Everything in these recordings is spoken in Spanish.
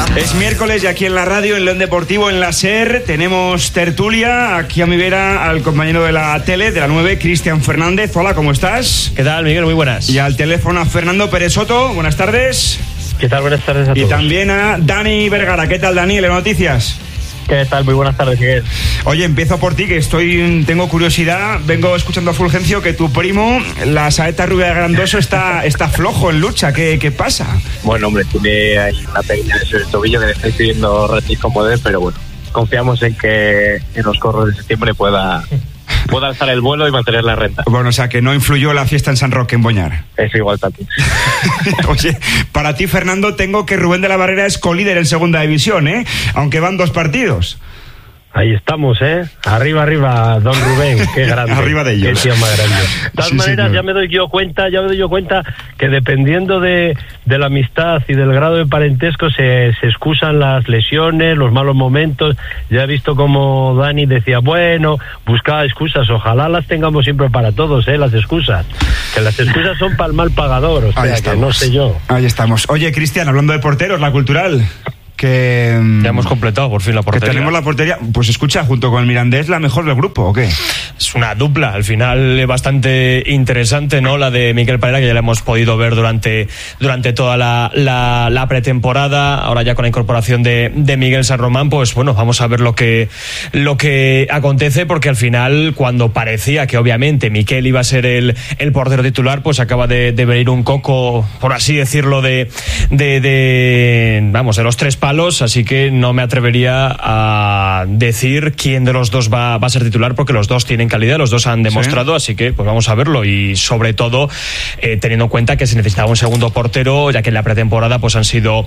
Es miércoles y aquí en la radio, en León Deportivo, en la SER, tenemos tertulia. Aquí a mi vera al compañero de la tele, de la 9, Cristian Fernández. Hola, ¿cómo estás? ¿Qué tal, Miguel? Muy buenas. Y al teléfono a Fernando Pérez Soto. Buenas tardes. ¿Qué tal? Buenas tardes a todos. Y también a Dani Vergara. ¿Qué tal, Dani? Leo Noticias. ¿Qué tal? Muy buenas tardes, Miguel. Oye, empiezo por ti, que tengo curiosidad. Vengo escuchando a Fulgencio que tu primo, la saeta rubia de Grandoso, está flojo en lucha. ¿Qué pasa? Bueno, hombre, tiene ahí una pequeña lesión en el tobillo que le está pidiendo Retis como de, pero bueno, confiamos en que en los corros de septiembre pueda alzar el vuelo y mantener la renta. Bueno, o sea, que no influyó la fiesta en San Roque, en Boñar. Es igual también. Oye, para ti, Fernando, tengo que Rubén de la Barrera es colíder en segunda división, aunque van 2 partidos. Ahí estamos, Arriba, don Rubén, qué grande. Arriba de ellos. Qué tío más grande. De todas maneras, señor. Ya me doy yo cuenta que dependiendo de la amistad y del grado de parentesco se excusan las lesiones, los malos momentos. Ya he visto como Dani decía, bueno, buscaba excusas, ojalá las tengamos siempre para todos, las excusas. Que las excusas son para el mal pagador, o sea, que no sé yo. Ahí estamos. Oye, Cristian, hablando de porteros, la Cultural... Que ya hemos completado por fin la portería. Que tenemos la portería, pues escucha, junto con el Mirandés, la mejor del grupo, ¿o qué? Es una dupla, al final bastante interesante, ¿no? La de Miquel Parera, que ya la hemos podido ver durante toda la pretemporada. Ahora ya con la incorporación de Miguel San Román, pues bueno, vamos a ver lo que acontece, porque al final, cuando parecía que obviamente Miquel iba a ser el portero titular, pues acaba de venir un coco, por así decirlo, de los 3 palos. Así que no me atrevería a decir quién de los dos va a ser titular, porque los dos tienen calidad, los dos han demostrado, así que pues vamos a verlo. Y sobre todo teniendo en cuenta que se necesitaba un segundo portero, ya que en la pretemporada pues han sido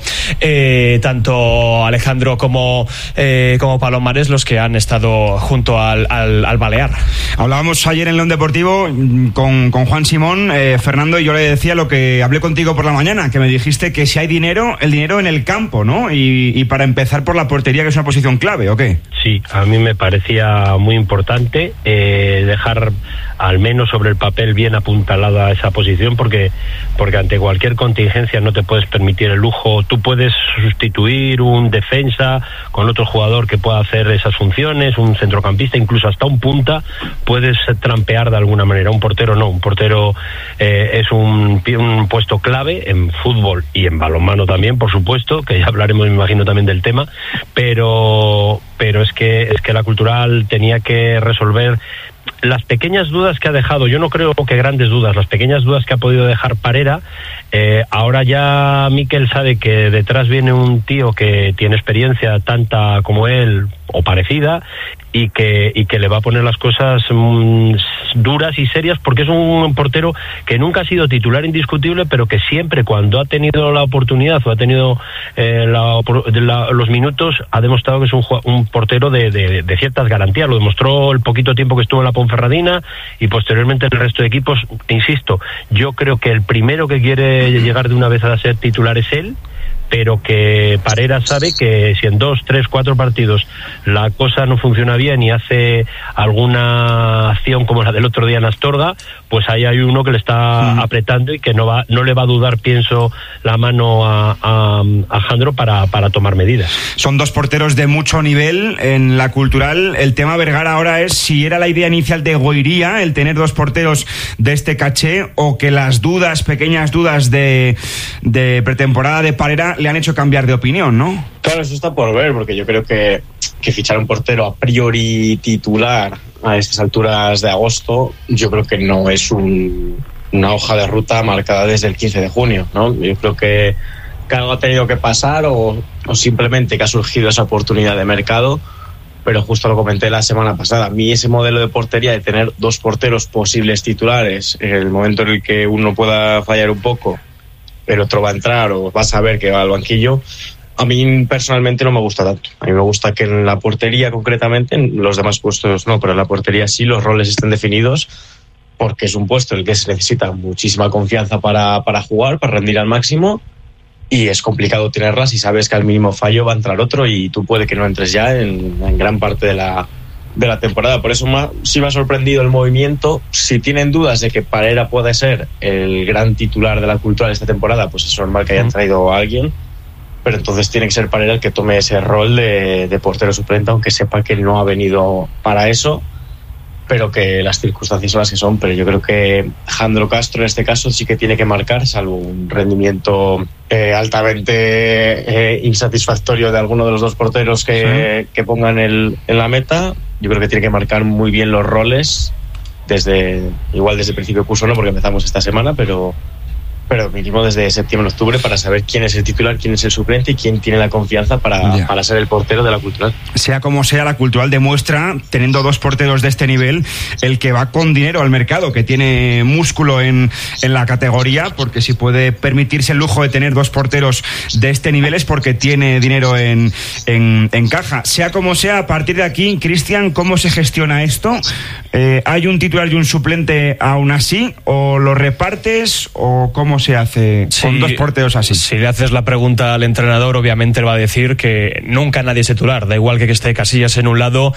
tanto Alejandro como Palomares los que han estado junto al Balear. Hablábamos ayer en León Deportivo con Juan Simón, Fernando, y yo le decía lo que hablé contigo por la mañana, que me dijiste que si hay dinero, el dinero en el campo, ¿no? Y para empezar por la portería, que es una posición clave, ¿o qué? Sí, a mí me parecía muy importante dejar al menos sobre el papel bien apuntalada esa posición, porque ante cualquier contingencia no te puedes permitir el lujo. Tú puedes sustituir un defensa con otro jugador que pueda hacer esas funciones, un centrocampista, incluso hasta un punta, puedes trampear de alguna manera. Un portero no, un portero es un puesto clave en fútbol y en balonmano también, por supuesto, que ya hablaremos, me imagino, también del tema, pero es que la Cultural tenía que resolver las pequeñas dudas que ha dejado. Yo no creo que grandes dudas, las pequeñas dudas que ha podido dejar Parera. Ahora ya Miquel sabe que detrás viene un tío que tiene experiencia tanta como él o parecida, y que le va a poner las cosas duras y serias, porque es un portero que nunca ha sido titular indiscutible, pero que siempre, cuando ha tenido la oportunidad o ha tenido los minutos, ha demostrado que es un portero de ciertas garantías. Lo demostró el poquito tiempo que estuvo en la Ponferradina y posteriormente en el resto de equipos. Insisto, yo creo que el primero que quiere llegar de una vez a ser titular es él, pero que Parera sabe que si en 2, 3, 4 partidos la cosa no funciona bien y hace alguna acción como la del otro día en Astorga, pues ahí hay uno que le está apretando y que no le va a dudar, pienso, la mano a Alejandro para tomar medidas. Son 2 porteros de mucho nivel en la Cultural. El tema Vergara ahora es si era la idea inicial de Goiría el tener 2 porteros de este caché, o que las pequeñas dudas de pretemporada de Parera le han hecho cambiar de opinión, ¿no? Claro, eso está por ver, porque yo creo que fichar un portero a priori titular a estas alturas de agosto, yo creo que no es una hoja de ruta marcada desde el 15 de junio, ¿no? Yo creo que algo ha tenido que pasar o simplemente que ha surgido esa oportunidad de mercado, pero justo lo comenté la semana pasada. A mí ese modelo de portería de tener 2 porteros posibles titulares en el momento en el que uno pueda fallar un poco, el otro va a entrar o va a saber que va al banquillo, a mí personalmente no me gusta tanto. A mí me gusta que en la portería concretamente, en los demás puestos no, pero en la portería sí los roles estén definidos, porque es un puesto en el que se necesita muchísima confianza para jugar, para rendir al máximo, y es complicado tenerla si sabes que al mínimo fallo va a entrar otro y tú puede que no entres ya en gran parte de la temporada. Por eso sí me ha sorprendido el movimiento. Si tienen dudas de que Parera puede ser el gran titular de la Cultural esta temporada, pues es normal que hayan traído a alguien, pero entonces tiene que ser Parera el que tome ese rol de portero suplente, aunque sepa que no ha venido para eso, pero que las circunstancias son las que son. Pero yo creo que Jandro Castro en este caso sí que tiene que marcar, salvo un rendimiento altamente insatisfactorio de alguno de los dos porteros que pongan en la meta. Yo creo que tiene que marcar muy bien los roles desde el principio de curso, no porque empezamos esta semana, pero mínimo desde septiembre-octubre, para saber quién es el titular, quién es el suplente y quién tiene la confianza para ser el portero de la Cultural. Sea como sea, la Cultural demuestra, teniendo dos porteros de este nivel, el que va con dinero al mercado, que tiene músculo en la categoría, porque si puede permitirse el lujo de tener dos porteros de este nivel es porque tiene dinero en caja. Sea como sea, a partir de aquí, Cristian, ¿cómo se gestiona esto? ¿Hay un titular y un suplente aún así? ¿O lo repartes? ¿O cómo se hace con dos porteros así? Si le haces la pregunta al entrenador, obviamente él va a decir que nunca nadie es titular, da igual que esté Casillas en un lado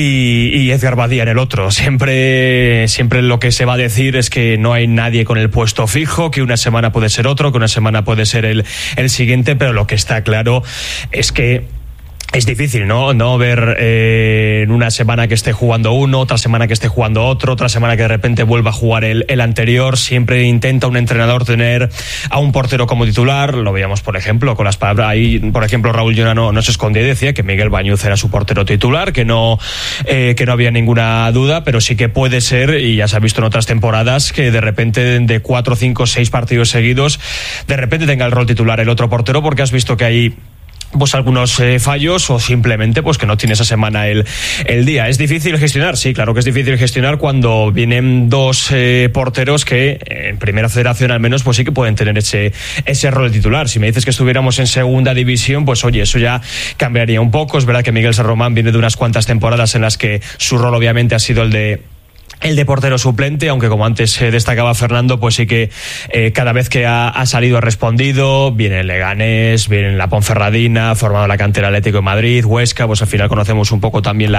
y Edgar Badía en el otro. Siempre lo que se va a decir es que no hay nadie con el puesto fijo, que una semana puede ser otro, que una semana puede ser el siguiente, pero lo que está claro es que es difícil, ¿no? Ver en una semana que esté jugando uno, otra semana que esté jugando otro, otra semana que de repente vuelva a jugar el anterior. Siempre intenta un entrenador tener a un portero como titular. Lo veíamos, por ejemplo, con las palabras ahí. Por ejemplo, Raúl Llona no se escondía y decía que Miguel Bañuz era su portero titular, que no había ninguna duda, pero sí que puede ser, y ya se ha visto en otras temporadas, que de repente de 4, 5, 6 partidos seguidos, de repente tenga el rol titular el otro portero, porque has visto que hay pues algunos fallos, o simplemente pues que no tiene esa semana el día. ¿Es difícil gestionar? Sí, claro que es difícil gestionar cuando vienen dos porteros que en Primera Federación al menos pues sí que pueden tener ese rol titular. Si me dices que estuviéramos en Segunda División, pues oye, eso ya cambiaría un poco. Es verdad que Miguel San Román viene de unas cuantas temporadas en las que su rol obviamente ha sido el de portero suplente, aunque como antes destacaba Fernando, pues sí que cada vez que ha salido ha respondido. Viene el Leganés, viene la Ponferradina, formado la cantera Atlético de Madrid, Huesca, pues al final conocemos un poco también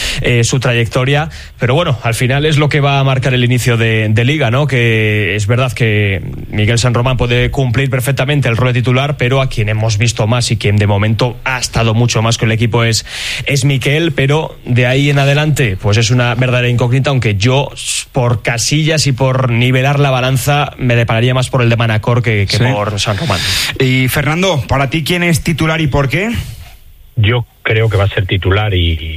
su trayectoria, pero bueno, al final es lo que va a marcar el inicio de Liga, ¿no? Que es verdad que Miguel San Román puede cumplir perfectamente el rol de titular, pero a quien hemos visto más y quien de momento ha estado mucho más con el equipo es Miquel, pero de ahí en adelante pues es una verdadera incógnita, aunque yo por Casillas y por nivelar la balanza me depararía más por el de Manacor que por San Román. Y Fernando, ¿para ti quién es titular y por qué? Yo creo que va a ser titular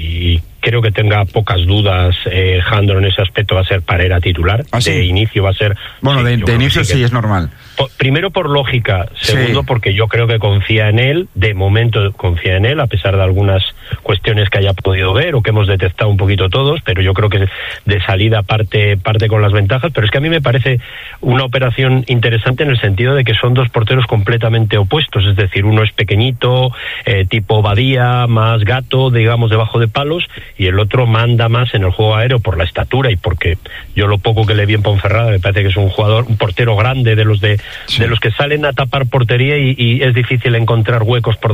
y creo que tenga pocas dudas. Jandro en ese aspecto va a ser Parera titular. ¿Ah, sí? De inicio va a ser... Bueno, sí, de inicio sí es normal. Primero por lógica, segundo porque yo creo que confía en él, de momento confía en él, a pesar de algunas cuestiones que haya podido ver o que hemos detectado un poquito todos, pero yo creo que de salida parte con las ventajas. Pero es que a mí me parece una operación interesante en el sentido de que son dos porteros completamente opuestos, es decir, uno es pequeñito, tipo Badía, más gato, digamos, debajo de palos, y el otro manda más en el juego aéreo por la estatura y porque yo lo poco que le vi en Ponferrada me parece que es un portero grande de los que salen a tapar portería y es difícil encontrar huecos por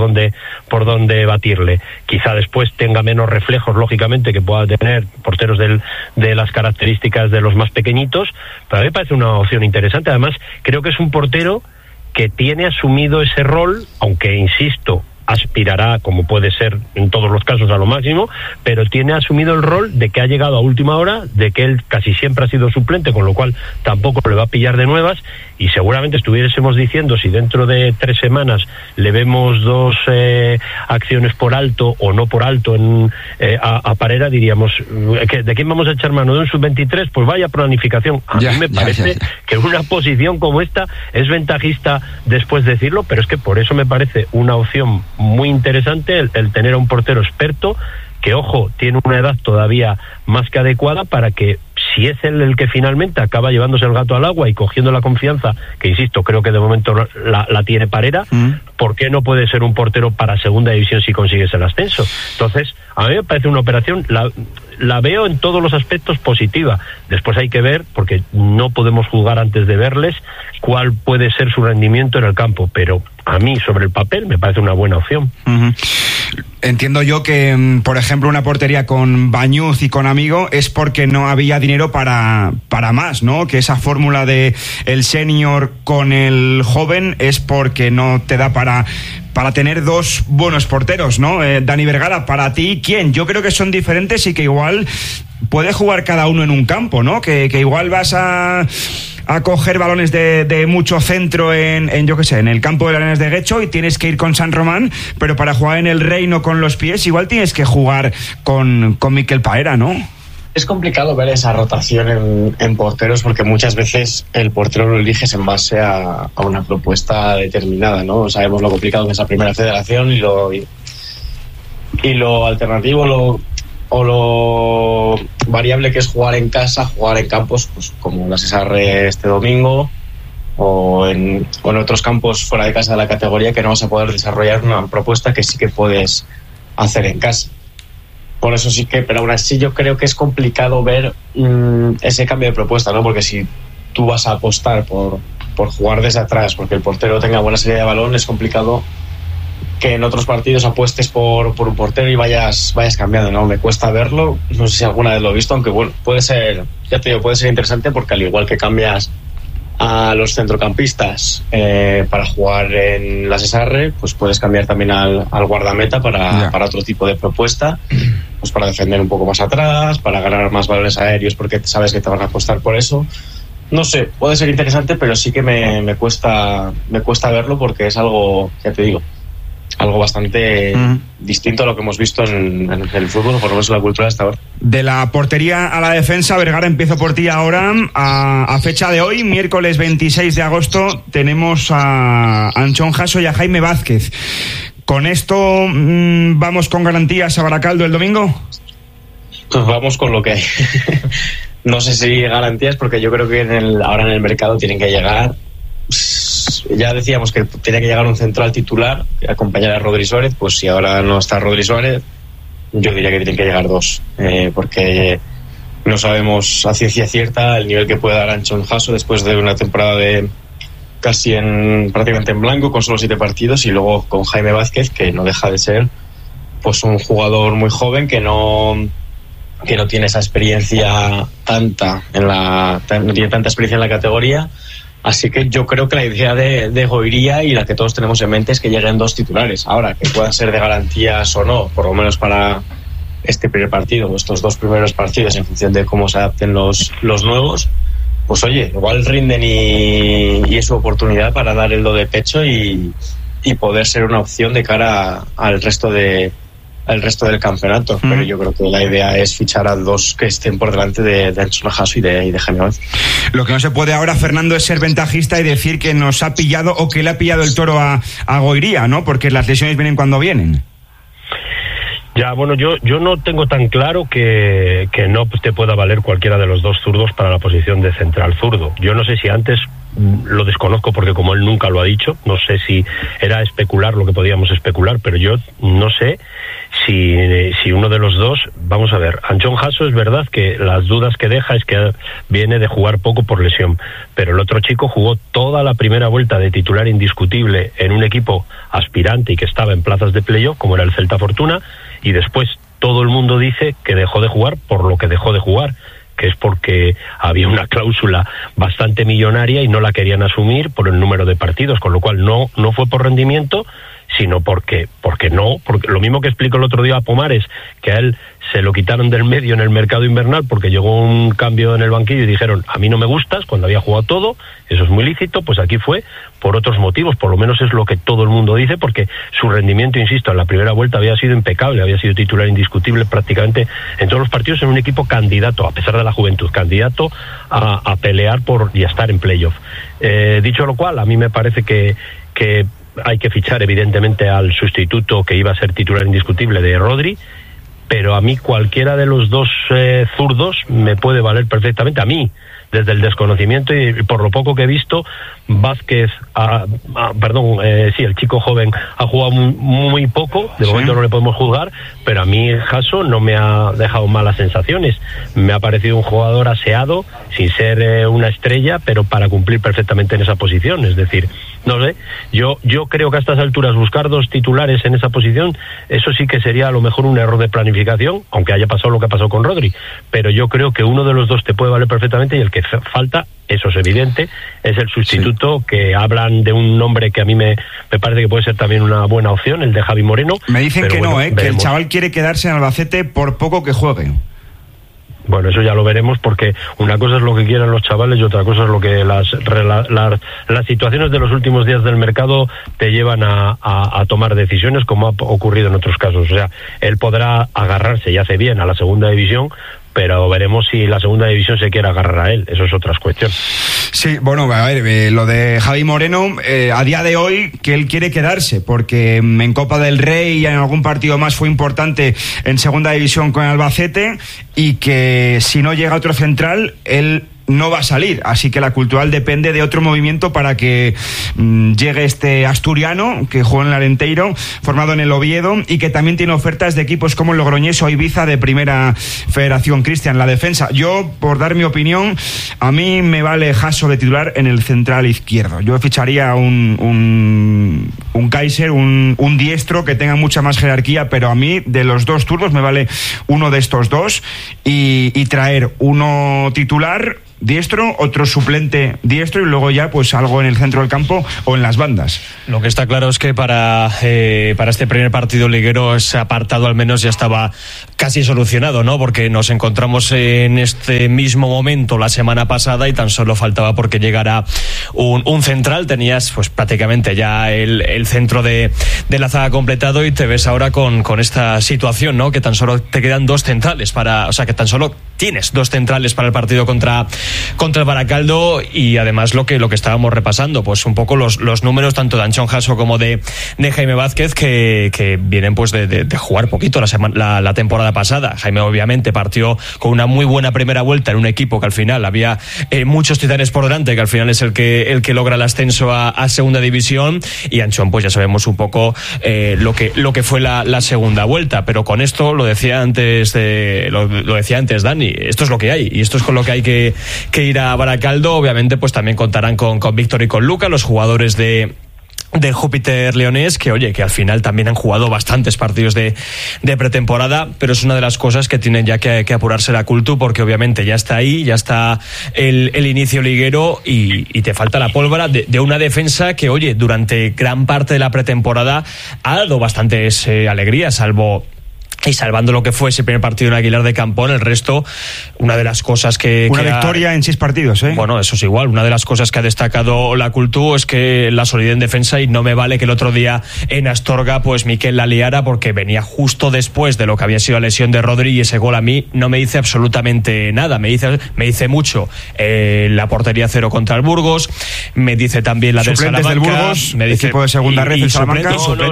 donde batirle. Quizá después tenga menos reflejos, lógicamente, que pueda tener porteros de las características de los más pequeñitos, pero a mí me parece una opción interesante. Además, creo que es un portero que tiene asumido ese rol, aunque, insisto, aspirará, como puede ser en todos los casos, a lo máximo, pero tiene asumido el rol de que ha llegado a última hora, de que él casi siempre ha sido suplente, con lo cual tampoco le va a pillar de nuevas, y seguramente estuviésemos diciendo, si dentro de 3 semanas le vemos 2 acciones por alto o no por alto a Parera, diríamos, ¿de quién vamos a echar mano? ¿De un sub-23? Pues vaya planificación. A mí me parece que una posición como esta es ventajista después de decirlo, pero es que por eso me parece una opción muy interesante el tener a un portero experto que, ojo, tiene una edad todavía más que adecuada para que, si es él el que finalmente acaba llevándose el gato al agua y cogiendo la confianza, que insisto, creo que de momento la tiene Parera, ¿por qué no puede ser un portero para Segunda División si consigues el ascenso? Entonces, a mí me parece una operación, la veo en todos los aspectos positiva. Después hay que ver, porque no podemos juzgar antes de verles, cuál puede ser su rendimiento en el campo, pero a mí, sobre el papel, me parece una buena opción. Entiendo yo que, por ejemplo, una portería con Bañuz y con Amigo es porque no había dinero para más, ¿no? Que esa fórmula de el senior con el joven es porque no te da para tener dos buenos porteros, ¿no? Dani Vergara, para ti, ¿quién? Yo creo que son diferentes y que igual puede jugar cada uno en un campo, ¿no? Que igual vas a coger balones de mucho centro en yo qué sé, en el campo de las Arenas de Guecho y tienes que ir con San Román, pero para jugar en el Reino con los pies igual tienes que jugar con Mikel Paera, ¿no? Es complicado ver esa rotación en porteros porque muchas veces el portero lo eliges en base a una propuesta determinada, ¿no? Sabemos lo complicado que es la primera federación y lo alternativo, lo variable que es jugar en casa, jugar en campos pues como la Cesarre este domingo o en otros campos fuera de casa de la categoría que no vas a poder desarrollar una propuesta que sí que puedes hacer en casa. Por eso sí que, pero aún así yo creo que es complicado ver ese cambio de propuesta, ¿no? Porque si tú vas a apostar por jugar desde atrás, porque el portero tenga buena salida de balón, es complicado que en otros partidos apuestes por un portero y vayas cambiando, ¿no? Me cuesta verlo, no sé si alguna vez lo he visto, aunque bueno, puede ser, ya te digo, puede ser interesante porque al igual que cambias a los centrocampistas para jugar en la Cesarre, pues puedes cambiar también al guardameta para otro tipo de propuesta, pues para defender un poco más atrás, para ganar más balones aéreos porque sabes que te van a apostar por eso. No sé, puede ser interesante, pero sí que me cuesta verlo porque es algo, ya te digo, algo bastante distinto a lo que hemos visto en el fútbol, por lo menos en la cultura hasta ahora. De la portería a la defensa, Vergara, empiezo por ti ahora. A fecha de hoy, miércoles 26 de agosto, tenemos a Anchón Jasso y a Jaime Vázquez. ¿Con esto vamos con garantías a Baracaldo el domingo? Pues vamos con lo que hay. No sé si garantías, porque yo creo que ahora en el mercado tienen que llegar. Ya decíamos que tenía que llegar un central titular que acompañara a Rodri Suárez, pues si ahora no está Rodri Suárez, yo diría que tienen que llegar dos, porque no sabemos a ciencia cierta el nivel que puede dar Anchón Jasso después de una temporada de casi prácticamente en blanco, con solo 7 partidos, y luego con Jaime Vázquez, que no deja de ser pues un jugador muy joven que no tiene esa experiencia no tiene tanta experiencia en la categoría. Así que yo creo que la idea de Goiría y la que todos tenemos en mente es que lleguen dos titulares. Ahora, que puedan ser de garantías o no, por lo menos para este primer partido o estos 2 primeros partidos, en función de cómo se adapten los nuevos, pues oye, igual rinden y es su oportunidad para dar el do de pecho y poder ser una opción de cara al resto del campeonato. Pero yo creo que la idea es fichar a dos que estén por delante de Anchón Jasso y de Jaime Vázquez. Lo que no se puede ahora, Fernando, es ser ventajista y decir que nos ha pillado o que le ha pillado el toro a Goiría, ¿no? Porque las lesiones vienen cuando vienen. Ya, bueno, yo no tengo tan claro que no te pueda valer cualquiera de los dos zurdos para la posición de central zurdo. Yo no sé si antes, lo desconozco porque como él nunca lo ha dicho, no sé si era especular lo que podíamos especular, pero yo no sé si uno de los dos, vamos a ver, Anchón Jasso es verdad que las dudas que deja es que viene de jugar poco por lesión, pero el otro chico jugó toda la primera vuelta de titular indiscutible en un equipo aspirante y que estaba en plazas de playoff, como era el Celta Fortuna, y después todo el mundo dice que dejó de jugar por lo que dejó de jugar, que es porque había una cláusula bastante millonaria y no la querían asumir por el número de partidos, con lo cual no fue por rendimiento, sino porque lo mismo que explicó el otro día a Pomares, que a él se lo quitaron del medio en el mercado invernal porque llegó un cambio en el banquillo y dijeron, a mí no me gustas, cuando había jugado todo, eso es muy lícito, pues aquí fue por otros motivos, por lo menos es lo que todo el mundo dice, porque su rendimiento, insisto, en la primera vuelta había sido impecable, había sido titular indiscutible prácticamente en todos los partidos, en un equipo candidato, a pesar de la juventud, candidato a pelear y a estar en playoff. Dicho lo cual, a mí me parece que hay que fichar evidentemente al sustituto que iba a ser titular indiscutible de Rodri, pero a mí cualquiera de los dos zurdos me puede valer perfectamente. A mí, desde el desconocimiento y por lo poco que he visto, Vázquez, el chico joven ha jugado muy poco, de momento no le podemos juzgar, pero a mí Jasso no me ha dejado malas sensaciones. Me ha parecido un jugador aseado, sin ser una estrella, pero para cumplir perfectamente en esa posición. Es decir, no sé, yo creo que a estas alturas buscar dos titulares en esa posición, eso sí que sería a lo mejor un error de planificación, aunque haya pasado lo que ha pasado con Rodri, pero yo creo que uno de los dos te puede valer perfectamente, y el que falta, eso es evidente, es el sustituto, que hablan de un nombre que a mí me parece que puede ser también una buena opción, el de Javi Moreno. Me dicen que bueno, que el chaval quiere quedarse en Albacete por poco que juegue. Bueno, eso ya lo veremos, porque una cosa es lo que quieran los chavales y otra cosa es lo que las situaciones de los últimos días del mercado te llevan a tomar decisiones, como ha ocurrido en otros casos. O sea, él podrá agarrarse, y hace bien, a la segunda división, pero veremos si la segunda división se quiere agarrar a él. Eso es otra cuestión. Sí, bueno, a ver, lo de Javi Moreno, a día de hoy, que él quiere quedarse, porque en Copa del Rey y en algún partido más fue importante en segunda división con Albacete, y que si no llega otro central, él no va a salir, así que la Cultural depende de otro movimiento para que llegue este asturiano que juega en el Arenteiro, formado en el Oviedo, y que también tiene ofertas de equipos como el Logroñés o Ibiza de Primera Federación. Cristian, la defensa, yo, por dar mi opinión, a mí me vale Jasso de titular en el central izquierdo. Yo ficharía un Kaiser, un diestro que tenga mucha más jerarquía, pero a mí de los dos turbos me vale uno de estos dos, y traer uno titular diestro, otro suplente diestro, y luego ya pues algo en el centro del campo o en las bandas. Lo que está claro es que para este primer partido liguero ese apartado al menos ya estaba casi solucionado, ¿no? Porque nos encontramos en este mismo momento la semana pasada y tan solo faltaba porque llegara un central. Tenías pues prácticamente ya el centro de la zaga completado, y te ves ahora con esta situación, ¿no? Que tan solo te quedan dos centrales que tan solo tienes dos centrales para el partido contra el Baracaldo. Y además lo que estábamos repasando, pues un poco los números tanto de Anchón Jasso como de Jaime Vázquez, que vienen pues de jugar poquito la temporada pasada. Jaime obviamente partió con una muy buena primera vuelta en un equipo que al final había muchos titanes por delante, que al final es el que logra el ascenso a segunda división, y Anchón pues ya sabemos un poco lo que fue la segunda vuelta. Pero con esto lo decía antes Dani, esto es lo que hay, y esto es con lo que hay que ir a Baracaldo. Obviamente pues también contarán con Víctor y con Luca, los jugadores del Júpiter leonés, que al final también han jugado bastantes partidos de pretemporada, pero es una de las cosas que tienen ya que apurarse la Cultu, porque obviamente ya está ahí, ya está el inicio liguero, y te falta la pólvora de una defensa que, durante gran parte de la pretemporada ha dado bastantes alegrías, salvando lo que fue ese primer partido en Aguilar de Campón. El resto, una de las cosas una victoria en 6 partidos, ¿eh? Bueno, eso es igual. Una de las cosas que ha destacado la Cultu es que la solidez en defensa, y no me vale que el otro día en Astorga pues Miquel la liara, porque venía justo después de lo que había sido la lesión de Rodri, y ese gol a mí no me dice absolutamente nada. Me dice mucho la portería cero contra el Burgos, me dice también la del Salamanca, del Burgos, me dice equipo de segunda red del Salamanca,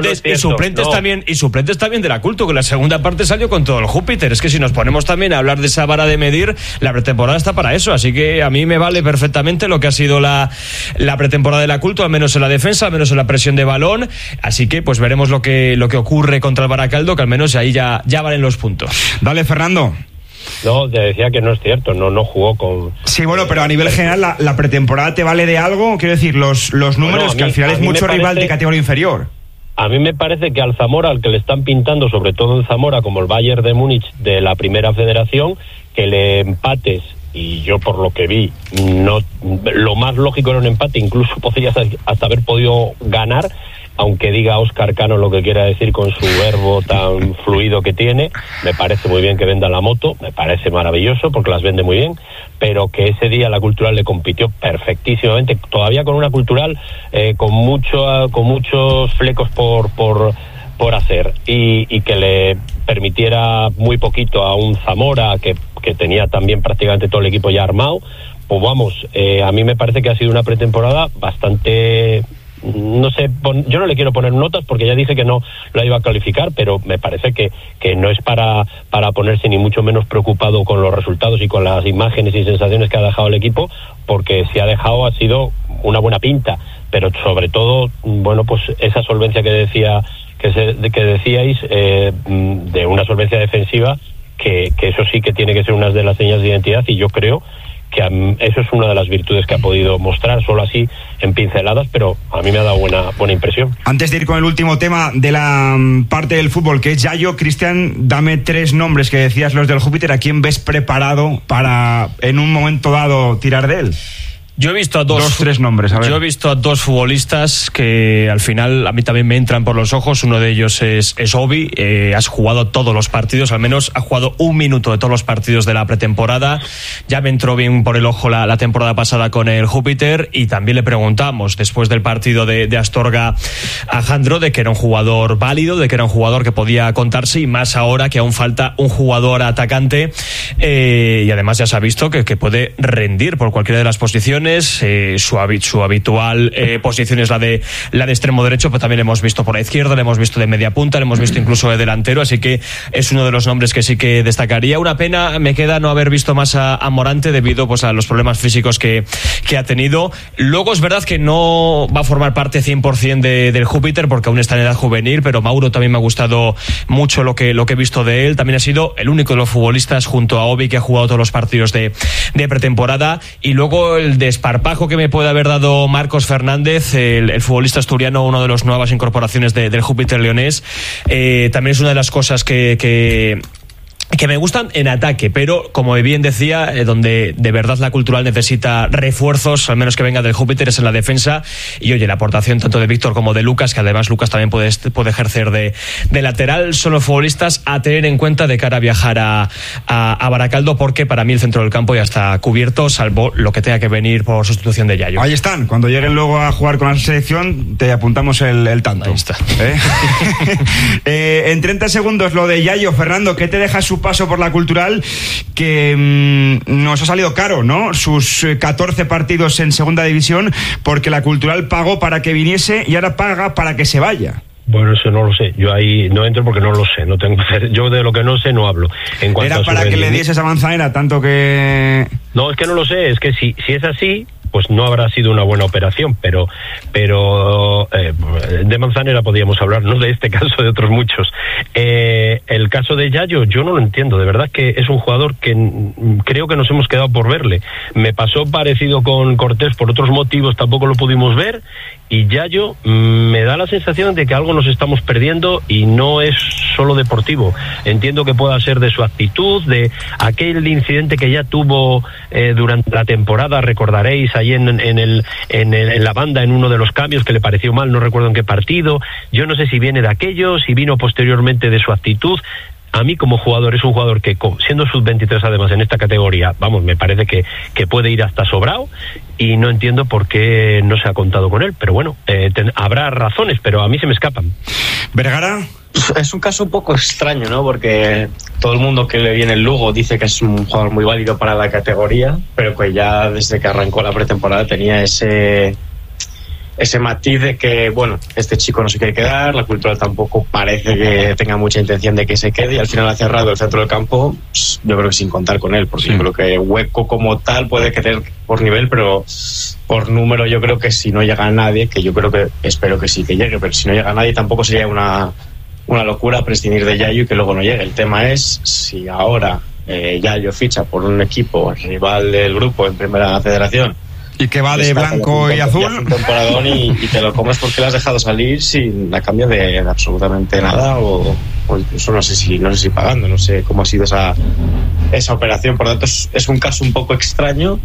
y suplentes también de la Cultu, que la segunda parte salió con todo el Júpiter. Es que si nos ponemos también a hablar de esa vara de medir, la pretemporada está para eso, así que a mí me vale perfectamente lo que ha sido la pretemporada de la Cultu, al menos en la defensa, al menos en la presión de balón. Así que pues veremos lo que ocurre contra el Baracaldo, que al menos ahí ya valen los puntos. Dale, Fernando. No, te decía que no es cierto, no jugó con... Sí, bueno, pero a nivel general la pretemporada te vale de algo, quiero decir, los números, que al final es mucho rival de categoría inferior. A mí me parece que al Zamora, al que le están pintando, sobre todo en Zamora, como el Bayern de Múnich de la Primera Federación, que le empates, y yo por lo que vi, lo más lógico era un empate, incluso podrías hasta haber podido ganar, aunque diga Óscar Cano lo que quiera decir con su verbo tan fluido que tiene. Me parece muy bien que venda la moto, me parece maravilloso porque las vende muy bien, pero que ese día la Cultural le compitió perfectísimamente, todavía con una Cultural con muchos flecos por hacer, y que le permitiera muy poquito a un Zamora que tenía también prácticamente todo el equipo ya armado. Pues vamos, a mí me parece que ha sido una pretemporada bastante no sé, yo no le quiero poner notas porque ya dije que no la iba a calificar, pero me parece que no es para ponerse ni mucho menos preocupado con los resultados y con las imágenes y sensaciones que ha dejado el equipo, porque si ha dejado ha sido una buena pinta, pero sobre todo, bueno, pues esa solvencia que decíais, de una solvencia defensiva, que eso sí que tiene que ser una de las señas de identidad, y yo creo que eso es una de las virtudes que ha podido mostrar, solo así en pinceladas, pero a mí me ha dado buena impresión. Antes de ir con el último tema de la parte del fútbol, que es Yayo, Cristian, dame 3 nombres que decías los del Júpiter, ¿a quién ves preparado para en un momento dado tirar de él? Yo he visto a tres nombres, a ver. Yo he visto a 2 futbolistas que al final a mí también me entran por los ojos. Uno de ellos es Obi. Has jugado todos los partidos, al menos ha jugado 1 minuto de todos los partidos de la pretemporada. Ya me entró bien por el ojo la temporada pasada con el Júpiter, y también le preguntamos después del partido de Astorga a Jandro de que era un jugador válido, de que era un jugador que podía contarse, y más ahora que aún falta un jugador atacante, y además ya se ha visto que puede rendir por cualquiera de las posiciones. Su habitual posición es la de extremo derecho, pero también le hemos visto por la izquierda, le hemos visto de media punta, le hemos visto incluso de delantero, así que es uno de los nombres que sí que destacaría. Una pena me queda no haber visto más a Morante debido pues a los problemas físicos que ha tenido. Luego es verdad que no va a formar parte 100% del Júpiter porque aún está en edad juvenil, pero Mauro también me ha gustado mucho lo que he visto de él. También ha sido el único de los futbolistas junto a Obi que ha jugado todos los partidos de pretemporada. Y luego el desparpajo que me puede haber dado Marcos Fernández, el futbolista asturiano, una de las nuevas incorporaciones del Júpiter leonés. También es una de las cosas que me gustan en ataque, pero como bien decía, donde de verdad la Cultural necesita refuerzos, al menos que venga del Júpiter, es en la defensa. Y oye, la aportación tanto de Víctor como de Lucas, que además Lucas también puede ejercer de lateral, son los futbolistas a tener en cuenta de cara a viajar a Baracaldo, porque para mí el centro del campo ya está cubierto, salvo lo que tenga que venir por sustitución de Yayo. Ahí están, cuando lleguen luego a jugar con la selección te apuntamos el tanto. Ahí está. En 30 segundos lo de Yayo. Fernando, ¿qué te deja su paso por la Cultural, que nos ha salido caro, ¿no? Sus 14 partidos en segunda división, porque la Cultural pagó para que viniese y ahora paga para que se vaya. Bueno, eso no lo sé. Yo ahí no entro porque no lo sé. No tengo. Yo de lo que no sé no hablo. En cuanto era para que le dieses a Manzanera, tanto que... No, es que no lo sé. Es que si es así, pues no habrá sido una buena operación, pero de Manzanera podíamos hablar, no de este caso, de otros muchos. El caso de Yayo, yo no lo entiendo, de verdad que es un jugador que creo que nos hemos quedado por verle. Me pasó parecido con Cortés, por otros motivos tampoco lo pudimos ver, y Yayo me da la sensación de que algo nos estamos perdiendo, y no es solo deportivo. Entiendo que pueda ser de su actitud, de aquel incidente que ya tuvo durante la temporada, recordaréis, ahí en la banda, en uno de los cambios que le pareció mal, no recuerdo en qué partido. Yo no sé si viene de aquello, si vino posteriormente de su actitud. A mí como jugador es un jugador que, siendo sub-23 además en esta categoría, vamos, me parece que puede ir hasta sobrado, y no entiendo por qué no se ha contado con él, pero bueno, habrá razones, pero a mí se me escapan. ¿Vergara? Es un caso un poco extraño, ¿no? Porque todo el mundo que le viene el Lugo dice que es un jugador muy válido para la categoría, pero que ya desde que arrancó la pretemporada tenía ese matiz de que, bueno, este chico no se quiere quedar, la Cultural tampoco parece que tenga mucha intención de que se quede, y al final ha cerrado el centro del campo, pues, yo creo que sin contar con él, porque yo creo que hueco como tal puede que tener por nivel, pero por número yo creo que si no llega nadie, que yo creo que, espero que sí que llegue, pero si no llega nadie tampoco sería una locura prescindir de Yayo y que luego no llegue. El tema es si ahora Yayo ficha por un equipo rival del grupo en Primera Federación y que va de blanco y azul, un temporadón y te lo comes porque le has dejado salir sin a cambio de absolutamente nada, o incluso no sé si pagando, no sé cómo ha sido esa operación. Por lo tanto es un caso un poco extraño.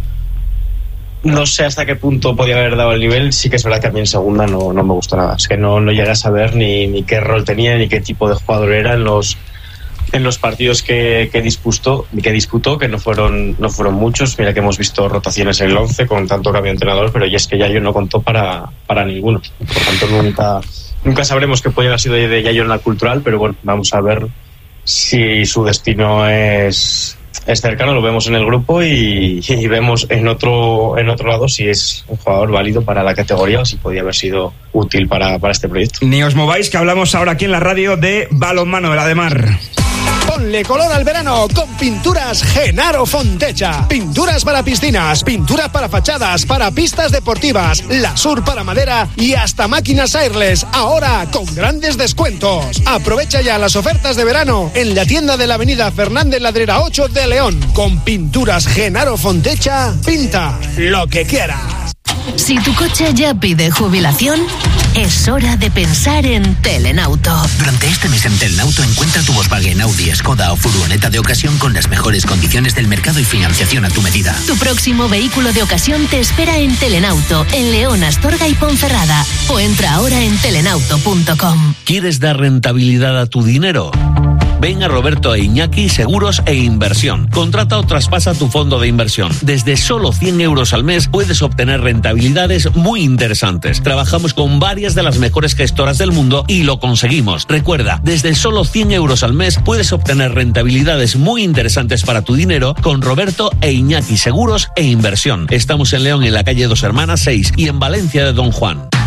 No sé hasta qué punto podía haber dado el nivel. Sí que es verdad que a mí en segunda no me gustó nada. Es que no llegué a saber ni qué rol tenía ni qué tipo de jugador era en los partidos que disputó, que no fueron muchos. Mira que hemos visto rotaciones en el 11 con tanto cambio de entrenador, pero ya es que Yayo no contó para ninguno. Por tanto nunca sabremos qué podría haber sido de Yayo en la Cultural, pero bueno, vamos a ver si su destino es es cercano, lo vemos en el grupo y vemos en otro lado si es un jugador válido para la categoría o si podía haber sido útil para este proyecto. Ni os mováis, que hablamos ahora aquí en la radio de balonmano de la de Mar. Ponle color al verano con Pinturas Genaro Fontecha. Pinturas para piscinas, pinturas para fachadas, para pistas deportivas, Lasur para madera y hasta máquinas airless. Ahora con grandes descuentos. Aprovecha ya las ofertas de verano en la tienda de la avenida Fernández Ladrera 8 de León. Con Pinturas Genaro Fontecha, pinta lo que quieras. Si tu coche ya pide jubilación, es hora de pensar en Telenauto. Durante este mes en Telenauto encuentra tu Volkswagen, Audi, Skoda o furgoneta de ocasión con las mejores condiciones del mercado y financiación a tu medida. Tu próximo vehículo de ocasión te espera en Telenauto, en León, Astorga y Ponferrada. O entra ahora en telenauto.com. ¿Quieres dar rentabilidad a tu dinero? Ven a Roberto e Iñaki Seguros e Inversión. Contrata o traspasa tu fondo de inversión. Desde solo 100 euros al mes puedes obtener rentabilidades muy interesantes. Trabajamos con varias de las mejores gestoras del mundo y lo conseguimos. Recuerda, desde solo 100 euros al mes puedes obtener rentabilidades muy interesantes para tu dinero con Roberto e Iñaki Seguros e Inversión. Estamos en León, en la calle Dos Hermanas 6 y en Valencia de Don Juan.